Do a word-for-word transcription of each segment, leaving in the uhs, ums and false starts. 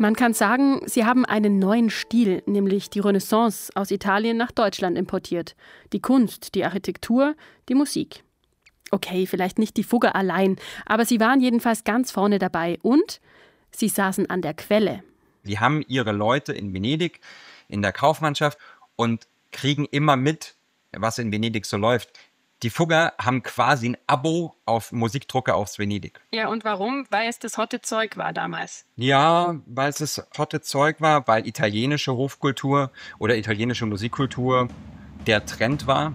Man kann sagen, sie haben einen neuen Stil, nämlich die Renaissance, aus Italien nach Deutschland importiert. Die Kunst, die Architektur, die Musik. Okay, vielleicht nicht die Fugger allein, aber sie waren jedenfalls ganz vorne dabei und sie saßen an der Quelle. Die haben ihre Leute in Venedig, in der Kaufmannschaft und kriegen immer mit, was in Venedig so läuft. Die Fugger haben quasi ein Abo auf Musikdrucker aus Venedig. Ja, und warum? Weil es das hotte Zeug war damals. Ja, weil es das hotte Zeug war, weil italienische Hofkultur oder italienische Musikkultur der Trend war.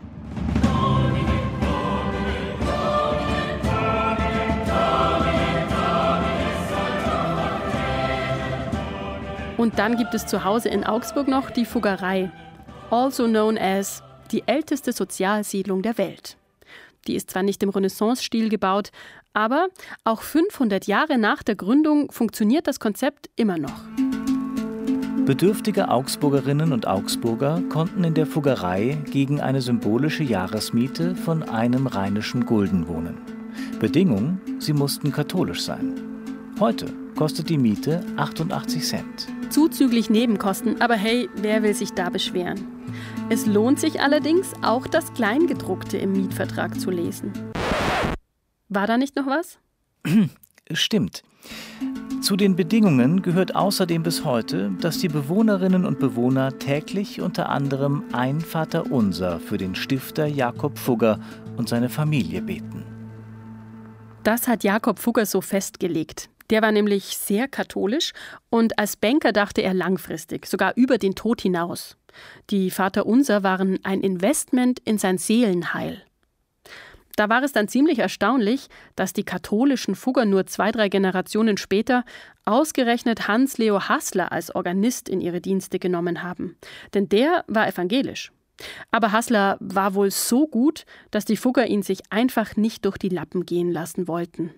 Und dann gibt es zu Hause in Augsburg noch die Fuggerei, also known as die älteste Sozialsiedlung der Welt. Die ist zwar nicht im Renaissance-Stil gebaut, aber auch fünfhundert Jahre nach der Gründung funktioniert das Konzept immer noch. Bedürftige Augsburgerinnen und Augsburger konnten in der Fuggerei gegen eine symbolische Jahresmiete von einem rheinischen Gulden wohnen. Bedingung, sie mussten katholisch sein. Heute kostet die Miete achtundachtzig Cent. Zuzüglich Nebenkosten, aber hey, wer will sich da beschweren? Es lohnt sich allerdings, auch das Kleingedruckte im Mietvertrag zu lesen. War da nicht noch was? Stimmt. Zu den Bedingungen gehört außerdem bis heute, dass die Bewohnerinnen und Bewohner täglich unter anderem ein Vaterunser für den Stifter Jakob Fugger und seine Familie beten. Das hat Jakob Fugger so festgelegt. Der war nämlich sehr katholisch und als Banker dachte er langfristig, sogar über den Tod hinaus. Die Vaterunser waren ein Investment in sein Seelenheil. Da war es dann ziemlich erstaunlich, dass die katholischen Fugger nur zwei, drei Generationen später ausgerechnet Hans-Leo Haßler als Organist in ihre Dienste genommen haben. Denn der war evangelisch. Aber Haßler war wohl so gut, dass die Fugger ihn sich einfach nicht durch die Lappen gehen lassen wollten.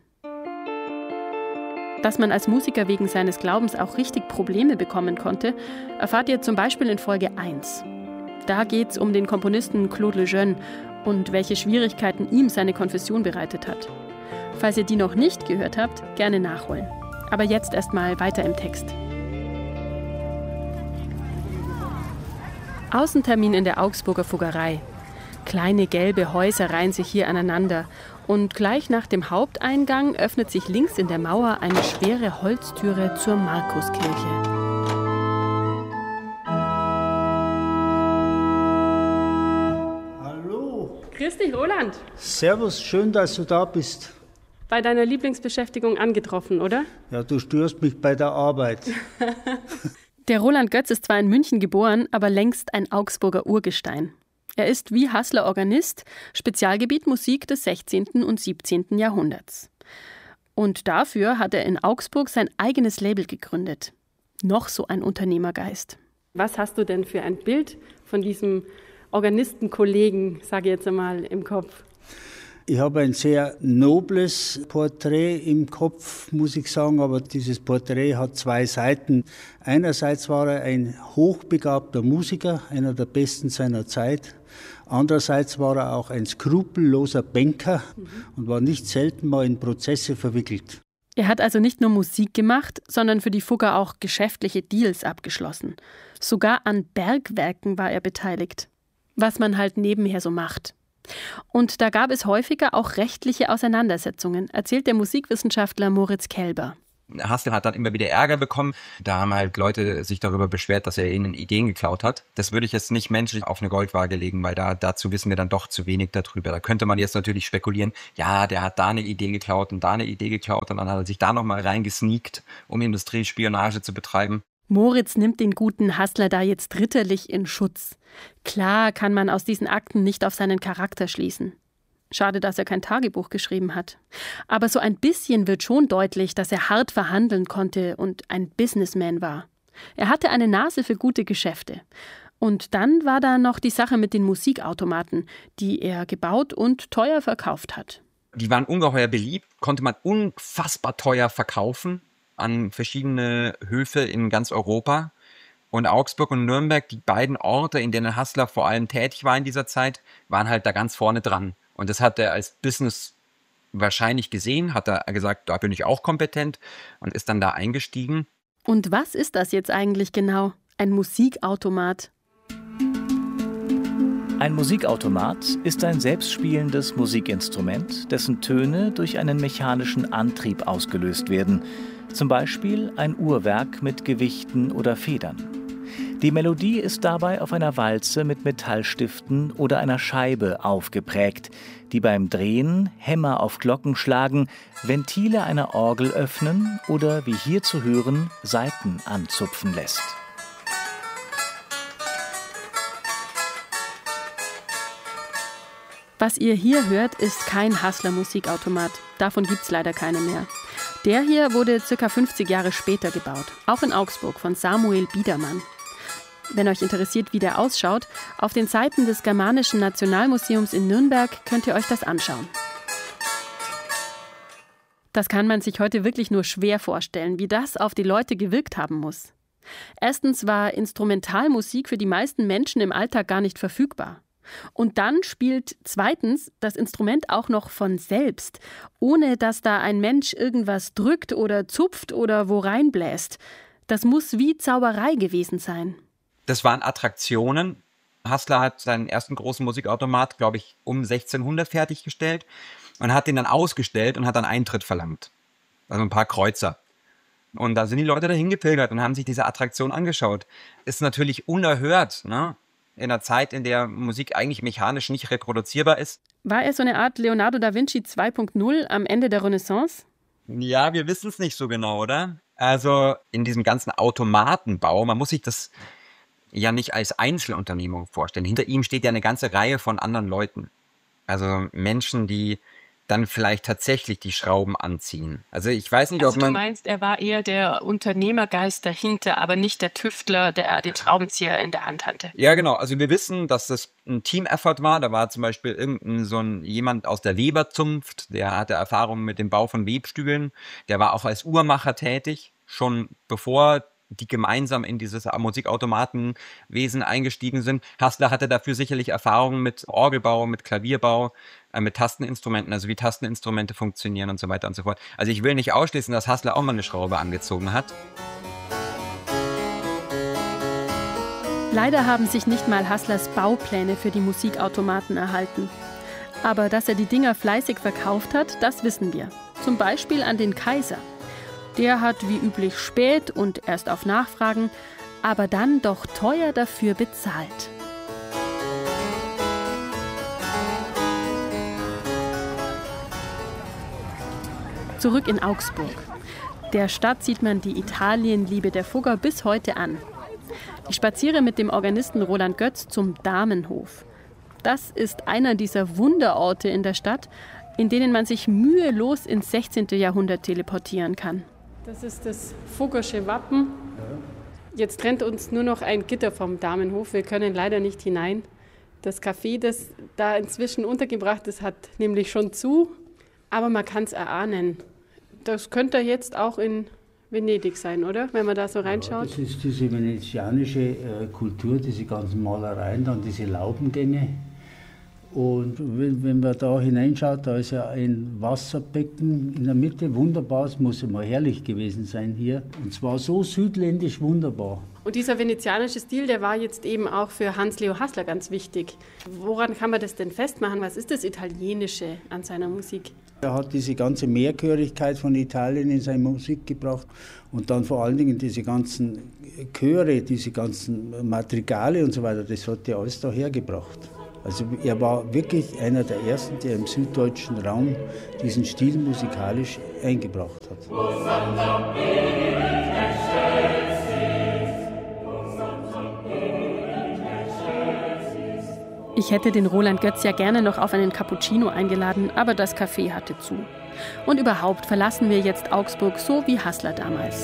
Dass man als Musiker wegen seines Glaubens auch richtig Probleme bekommen konnte, erfahrt ihr zum Beispiel in Folge eins. Da geht es um den Komponisten Claude Lejeune und welche Schwierigkeiten ihm seine Konfession bereitet hat. Falls ihr die noch nicht gehört habt, gerne nachholen. Aber jetzt erstmal weiter im Text. Außentermin in der Augsburger Fuggerei. Kleine gelbe Häuser reihen sich hier aneinander. Und gleich nach dem Haupteingang öffnet sich links in der Mauer eine schwere Holztüre zur Markuskirche. Hallo. Grüß dich, Roland. Servus, schön, dass du da bist. Bei deiner Lieblingsbeschäftigung angetroffen, oder? Ja, du störst mich bei der Arbeit. Der Roland Götz ist zwar in München geboren, aber längst ein Augsburger Urgestein. Er ist wie Haßler Organist, Spezialgebiet Musik des sechzehnten und siebzehnten Jahrhunderts. Und dafür hat er in Augsburg sein eigenes Label gegründet. Noch so ein Unternehmergeist. Was hast du denn für ein Bild von diesem Organistenkollegen, sage ich jetzt einmal, im Kopf? Ich habe ein sehr nobles Porträt im Kopf, muss ich sagen, aber dieses Porträt hat zwei Seiten. Einerseits war er ein hochbegabter Musiker, einer der besten seiner Zeit. Andererseits war er auch ein skrupelloser Banker und war nicht selten mal in Prozesse verwickelt. Er hat also nicht nur Musik gemacht, sondern für die Fugger auch geschäftliche Deals abgeschlossen. Sogar an Bergwerken war er beteiligt. Was man halt nebenher so macht. Und da gab es häufiger auch rechtliche Auseinandersetzungen, erzählt der Musikwissenschaftler Moritz Kelber. Haßler hat dann immer wieder Ärger bekommen. Da haben halt Leute sich darüber beschwert, dass er ihnen Ideen geklaut hat. Das würde ich jetzt nicht menschlich auf eine Goldwaage legen, weil da dazu wissen wir dann doch zu wenig darüber. Da könnte man jetzt natürlich spekulieren, ja, der hat da eine Idee geklaut und da eine Idee geklaut und dann hat er sich da nochmal reingesneakt, um Industriespionage zu betreiben. Moritz nimmt den guten Haßler da jetzt ritterlich in Schutz. Klar kann man aus diesen Akten nicht auf seinen Charakter schließen. Schade, dass er kein Tagebuch geschrieben hat. Aber so ein bisschen wird schon deutlich, dass er hart verhandeln konnte und ein Businessman war. Er hatte eine Nase für gute Geschäfte. Und dann war da noch die Sache mit den Musikautomaten, die er gebaut und teuer verkauft hat. Die waren ungeheuer beliebt, konnte man unfassbar teuer verkaufen an verschiedene Höfe in ganz Europa. Und Augsburg und Nürnberg, die beiden Orte, in denen Haßler vor allem tätig war in dieser Zeit, waren halt da ganz vorne dran. Und das hat er als Business wahrscheinlich gesehen, hat er gesagt, da bin ich auch kompetent und ist dann da eingestiegen. Und was ist das jetzt eigentlich genau? Ein Musikautomat? Ein Musikautomat ist ein selbstspielendes Musikinstrument, dessen Töne durch einen mechanischen Antrieb ausgelöst werden. Zum Beispiel ein Uhrwerk mit Gewichten oder Federn. Die Melodie ist dabei auf einer Walze mit Metallstiften oder einer Scheibe aufgeprägt, die beim Drehen Hämmer auf Glocken schlagen, Ventile einer Orgel öffnen oder, wie hier zu hören, Saiten anzupfen lässt. Was ihr hier hört, ist kein Hassler-Musikautomat. Davon gibt's leider keine mehr. Der hier wurde ca. fünfzig Jahre später gebaut, auch in Augsburg von Samuel Biedermann. Wenn euch interessiert, wie der ausschaut, auf den Seiten des Germanischen Nationalmuseums in Nürnberg könnt ihr euch das anschauen. Das kann man sich heute wirklich nur schwer vorstellen, wie das auf die Leute gewirkt haben muss. Erstens war Instrumentalmusik für die meisten Menschen im Alltag gar nicht verfügbar. Und dann spielt zweitens das Instrument auch noch von selbst, ohne dass da ein Mensch irgendwas drückt oder zupft oder wo reinbläst. Das muss wie Zauberei gewesen sein. Das waren Attraktionen. Hassler hat seinen ersten großen Musikautomat, glaube ich, um sechzehnhundert fertiggestellt und hat den dann ausgestellt und hat dann Eintritt verlangt. Also ein paar Kreuzer. Und da sind die Leute dahin gepilgert und haben sich diese Attraktion angeschaut. Ist natürlich unerhört, ne? In einer Zeit, in der Musik eigentlich mechanisch nicht reproduzierbar ist. War er so eine Art Leonardo da Vinci zwei Punkt null am Ende der Renaissance? Ja, wir wissen es nicht so genau, oder? Also in diesem ganzen Automatenbau, man muss sich das ja nicht als Einzelunternehmung vorstellen. Hinter ihm steht ja eine ganze Reihe von anderen Leuten. Also Menschen, die dann vielleicht tatsächlich die Schrauben anziehen. Also ich weiß nicht, also ob man... Du meinst, er war eher der Unternehmergeist dahinter, aber nicht der Tüftler, der den Schraubenzieher in der Hand hatte. Ja, genau. Also wir wissen, dass das ein Team-Effort war. Da war zum Beispiel irgendein so ein jemand aus der Weberzunft, der hatte Erfahrung mit dem Bau von Webstühlen. Der war auch als Uhrmacher tätig, schon bevor die gemeinsam in dieses Musikautomatenwesen eingestiegen sind. Hassler hatte dafür sicherlich Erfahrungen mit Orgelbau, mit Klavierbau, äh, mit Tasteninstrumenten, also wie Tasteninstrumente funktionieren und so weiter und so fort. Also ich will nicht ausschließen, dass Hassler auch mal eine Schraube angezogen hat. Leider haben sich nicht mal Hasslers Baupläne für die Musikautomaten erhalten. Aber dass er die Dinger fleißig verkauft hat, das wissen wir. Zum Beispiel an den Kaiser. Der hat wie üblich spät und erst auf Nachfragen, aber dann doch teuer dafür bezahlt. Zurück in Augsburg. Der Stadt sieht man die Italienliebe der Fugger bis heute an. Ich spaziere mit dem Organisten Roland Götz zum Damenhof. Das ist einer dieser Wunderorte in der Stadt, in denen man sich mühelos ins sechzehnten Jahrhundert teleportieren kann. Das ist das Fuggersche Wappen. Jetzt trennt uns nur noch ein Gitter vom Damenhof. Wir können leider nicht hinein. Das Café, das da inzwischen untergebracht ist, hat nämlich schon zu. Aber man kann es erahnen. Das könnte jetzt auch in Venedig sein, oder? Wenn man da so reinschaut. Ja, das ist diese venezianische äh, Kultur, diese ganzen Malereien, dann diese Laubengänge. Und wenn, wenn man da hineinschaut, da ist ja ein Wasserbecken in der Mitte, wunderbar, es muss immer herrlich gewesen sein hier. Und zwar so südländisch wunderbar. Und dieser venezianische Stil, der war jetzt eben auch für Hans-Leo Hassler ganz wichtig. Woran kann man das denn festmachen? Was ist das Italienische an seiner Musik? Er hat diese ganze Mehrchörigkeit von Italien in seine Musik gebracht und dann vor allen Dingen diese ganzen Chöre, diese ganzen Madrigale und so weiter, das hat er alles daher gebracht. Also er war wirklich einer der Ersten, der im süddeutschen Raum diesen Stil musikalisch eingebracht hat. Ich hätte den Roland Götz ja gerne noch auf einen Cappuccino eingeladen, aber das Café hatte zu. Und überhaupt verlassen wir jetzt Augsburg so wie Hassler damals.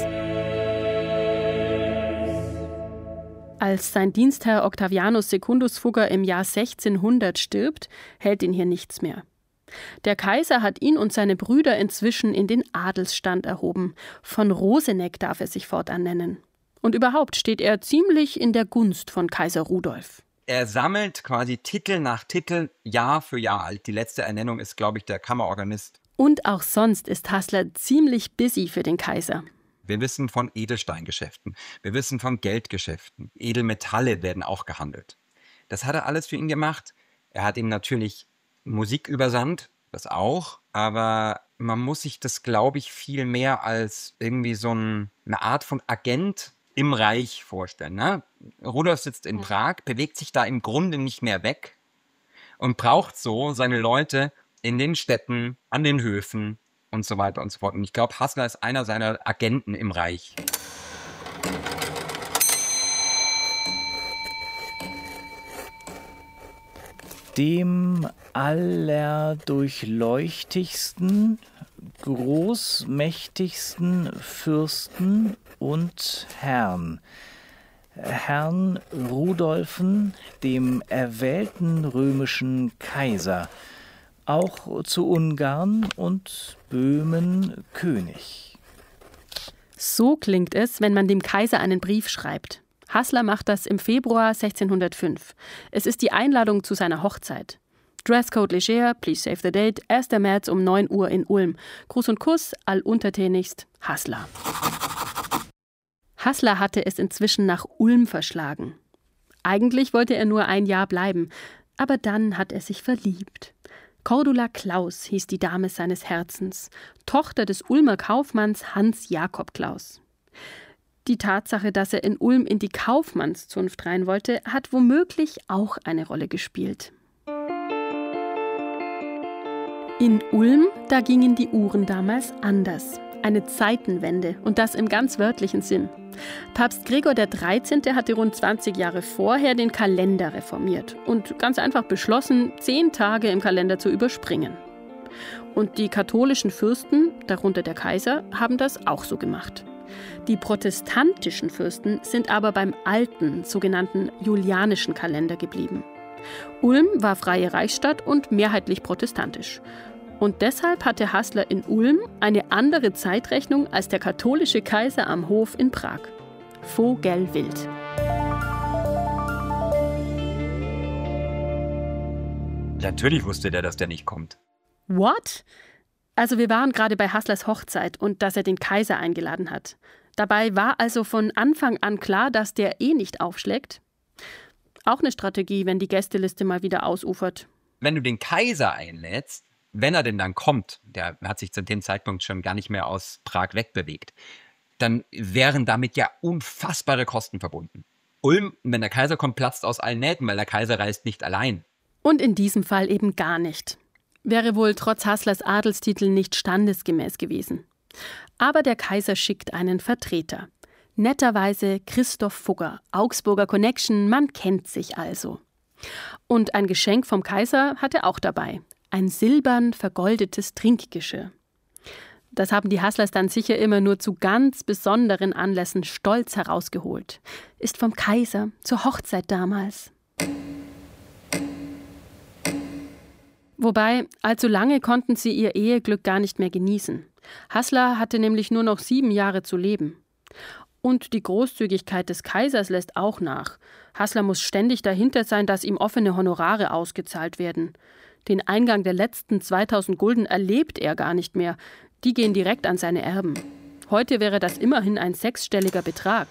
Als sein Dienstherr Octavianus Secundus Fugger im Jahr sechzehnhundert stirbt, hält ihn hier nichts mehr. Der Kaiser hat ihn und seine Brüder inzwischen in den Adelsstand erhoben. Von Roseneck darf er sich fortan nennen. Und überhaupt steht er ziemlich in der Gunst von Kaiser Rudolf. Er sammelt quasi Titel nach Titel Jahr für Jahr alt. Die letzte Ernennung ist, glaube ich, der Kammerorganist. Und auch sonst ist Hassler ziemlich busy für den Kaiser. Wir wissen von Edelsteingeschäften. Wir wissen von Geldgeschäften. Edelmetalle werden auch gehandelt. Das hat er alles für ihn gemacht. Er hat ihm natürlich Musik übersandt, das auch. Aber man muss sich das, glaube ich, viel mehr als irgendwie so ein, eine Art von Agent im Reich vorstellen. Ne? Rudolf sitzt in Prag, bewegt sich da im Grunde nicht mehr weg und braucht so seine Leute in den Städten, an den Höfen und so weiter und so fort. Und ich glaube, Hassler ist einer seiner Agenten im Reich. Dem allerdurchleuchtigsten, großmächtigsten Fürsten und Herrn, Herrn Rudolfen, dem erwählten römischen Kaiser, auch zu Ungarn und Böhmen König. So klingt es, wenn man dem Kaiser einen Brief schreibt. Hassler macht das im Februar sechzehnhundertfünf. Es ist die Einladung zu seiner Hochzeit. Dresscode leger, please save the date, erster März um neun Uhr in Ulm. Gruß und Kuss, alluntertänigst, Hassler. Hassler hatte es inzwischen nach Ulm verschlagen. Eigentlich wollte er nur ein Jahr bleiben, aber dann hat er sich verliebt. Cordula Klaus hieß die Dame seines Herzens, Tochter des Ulmer Kaufmanns Hans Jakob Klaus. Die Tatsache, dass er in Ulm in die Kaufmannszunft rein wollte, hat womöglich auch eine Rolle gespielt. In Ulm, da gingen die Uhren damals anders. Eine Zeitenwende, und das im ganz wörtlichen Sinn. Papst Gregor der Dreizehnte hatte rund zwanzig Jahre vorher den Kalender reformiert und ganz einfach beschlossen, zehn Tage im Kalender zu überspringen. Und die katholischen Fürsten, darunter der Kaiser, haben das auch so gemacht. Die protestantischen Fürsten sind aber beim alten, sogenannten julianischen Kalender geblieben. Ulm war freie Reichsstadt und mehrheitlich protestantisch. Und deshalb hatte Hassler in Ulm eine andere Zeitrechnung als der katholische Kaiser am Hof in Prag. Vogelwild. Natürlich wusste der, dass der nicht kommt. What? Also wir waren gerade bei Hasslers Hochzeit und dass er den Kaiser eingeladen hat. Dabei war also von Anfang an klar, dass der eh nicht aufschlägt. Auch eine Strategie, wenn die Gästeliste mal wieder ausufert. Wenn du den Kaiser einlädst, wenn er denn dann kommt, der hat sich zu dem Zeitpunkt schon gar nicht mehr aus Prag wegbewegt, dann wären damit ja unfassbare Kosten verbunden. Ulm, wenn der Kaiser kommt, platzt aus allen Nähten, weil der Kaiser reist nicht allein. Und in diesem Fall eben gar nicht. Wäre wohl trotz Hasslers Adelstitel nicht standesgemäß gewesen. Aber der Kaiser schickt einen Vertreter. Netterweise Christoph Fugger, Augsburger Connection, man kennt sich also. Und ein Geschenk vom Kaiser hat er auch dabei. Ein silbern vergoldetes Trinkgeschirr. Das haben die Hasslers dann sicher immer nur zu ganz besonderen Anlässen stolz herausgeholt. Ist vom Kaiser zur Hochzeit damals. Wobei, allzu lange konnten sie ihr Eheglück gar nicht mehr genießen. Hassler hatte nämlich nur noch sieben Jahre zu leben. Und die Großzügigkeit des Kaisers lässt auch nach. Hassler muss ständig dahinter sein, dass ihm offene Honorare ausgezahlt werden. Den Eingang der letzten zweitausend Gulden erlebt er gar nicht mehr. Die gehen direkt an seine Erben. Heute wäre das immerhin ein sechsstelliger Betrag.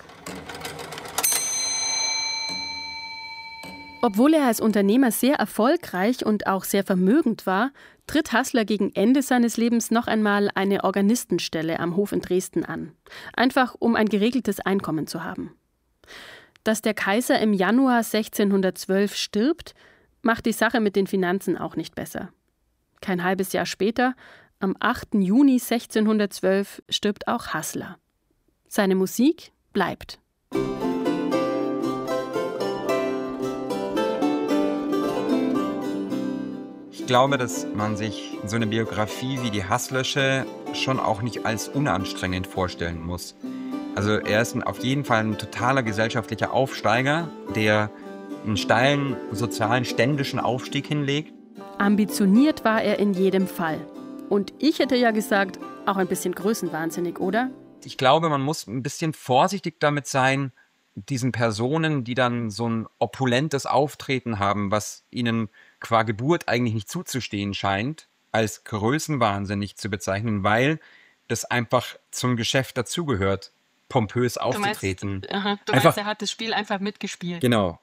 Obwohl er als Unternehmer sehr erfolgreich und auch sehr vermögend war, tritt Hassler gegen Ende seines Lebens noch einmal eine Organistenstelle am Hof in Dresden an. Einfach, um ein geregeltes Einkommen zu haben. Dass der Kaiser im Januar sechzehnhundertzwölf stirbt, macht die Sache mit den Finanzen auch nicht besser. Kein halbes Jahr später, am achten Juni sechzehnhundertzwölf, stirbt auch Hassler. Seine Musik bleibt. Ich glaube, dass man sich so eine Biografie wie die Hasslersche schon auch nicht als unanstrengend vorstellen muss. Also er ist auf jeden Fall ein totaler gesellschaftlicher Aufsteiger, der einen steilen sozialen, ständischen Aufstieg hinlegt. Ambitioniert war er in jedem Fall. Und ich hätte ja gesagt, auch ein bisschen größenwahnsinnig, oder? Ich glaube, man muss ein bisschen vorsichtig damit sein, diesen Personen, die dann so ein opulentes Auftreten haben, was ihnen qua Geburt eigentlich nicht zuzustehen scheint, als größenwahnsinnig zu bezeichnen, weil das einfach zum Geschäft dazugehört, pompös aufzutreten. Du meinst, aha, du einfach, meinst, er hat das Spiel einfach mitgespielt. Genau.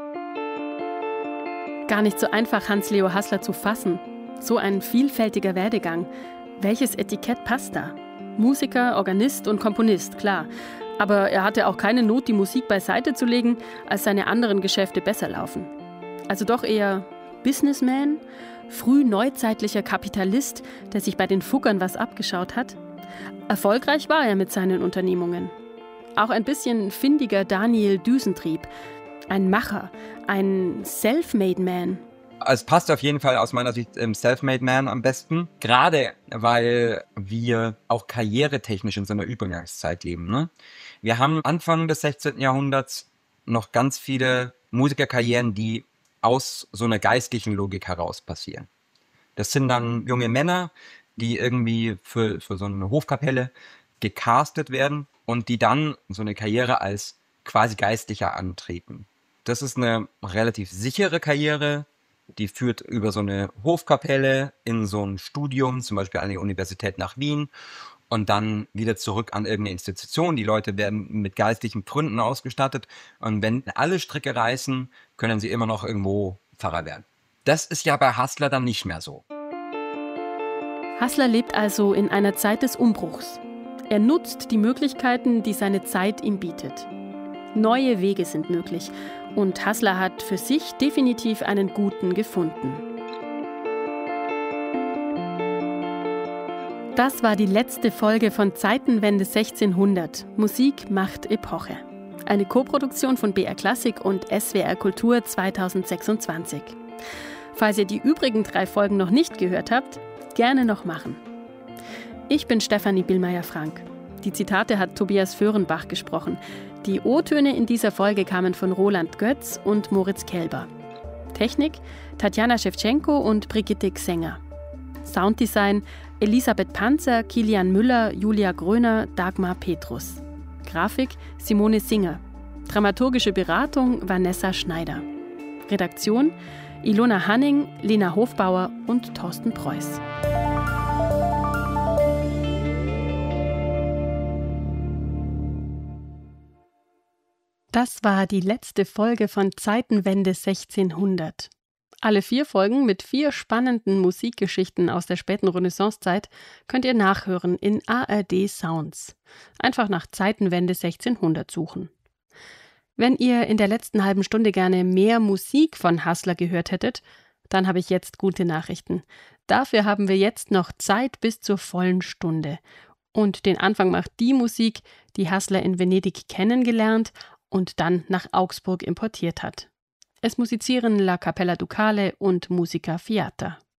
Gar nicht so einfach, Hans-Leo Hassler zu fassen. So ein vielfältiger Werdegang. Welches Etikett passt da? Musiker, Organist und Komponist, klar. Aber er hatte auch keine Not, die Musik beiseite zu legen, als seine anderen Geschäfte besser laufen. Also doch eher Businessman, früh neuzeitlicher Kapitalist, der sich bei den Fuggern was abgeschaut hat. Erfolgreich war er mit seinen Unternehmungen. Auch ein bisschen findiger Daniel Düsentrieb. Ein Macher, ein Self-Made Man. Es passt auf jeden Fall aus meiner Sicht im Self-Made Man am besten. Gerade weil wir auch karrieretechnisch in so einer Übergangszeit leben. Ne? Wir haben Anfang des sechzehnten. Jahrhunderts noch ganz viele Musikerkarrieren, die aus so einer geistlichen Logik heraus passieren. Das sind dann junge Männer, die irgendwie für, für so eine Hofkapelle gecastet werden und die dann so eine Karriere als quasi Geistlicher antreten. Das ist eine relativ sichere Karriere, die führt über so eine Hofkapelle in so ein Studium, zum Beispiel an die Universität nach Wien und dann wieder zurück an irgendeine Institution. Die Leute werden mit geistlichen Pfründen ausgestattet und wenn alle Stricke reißen, können sie immer noch irgendwo Pfarrer werden. Das ist ja bei Hassler dann nicht mehr so. Hassler lebt also in einer Zeit des Umbruchs. Er nutzt die Möglichkeiten, die seine Zeit ihm bietet. Neue Wege sind möglich und Hassler hat für sich definitiv einen guten gefunden. Das war die letzte Folge von Zeitenwende sechzehnhundert. Musik macht Epoche. Eine Koproduktion von B R Klassik und S W R Kultur zweitausendsechsundzwanzig. Falls ihr die übrigen drei Folgen noch nicht gehört habt, gerne noch machen. Ich bin Stefanie Billmeier-Frank. Die Zitate hat Tobias Föhrenbach gesprochen. Die O-Töne in dieser Folge kamen von Roland Götz und Moritz Kelber. Technik Tatjana Schewtschenko und Brigitte Xenger. Sounddesign Elisabeth Panzer, Kilian Müller, Julia Gröner, Dagmar Petrus. Grafik Simone Singer. Dramaturgische Beratung Vanessa Schneider. Redaktion Ilona Hanning, Lena Hofbauer und Thorsten Preuß. Das war die letzte Folge von Zeitenwende sechzehnhundert. Alle vier Folgen mit vier spannenden Musikgeschichten aus der späten Renaissancezeit könnt ihr nachhören in A R D Sounds. Einfach nach Zeitenwende sechzehnhundert suchen. Wenn ihr in der letzten halben Stunde gerne mehr Musik von Hassler gehört hättet, dann habe ich jetzt gute Nachrichten. Dafür haben wir jetzt noch Zeit bis zur vollen Stunde. Und den Anfang macht die Musik, die Hassler in Venedig kennengelernt und dann nach Augsburg importiert hat. Es musizieren La Capella Ducale und Musica Fiata.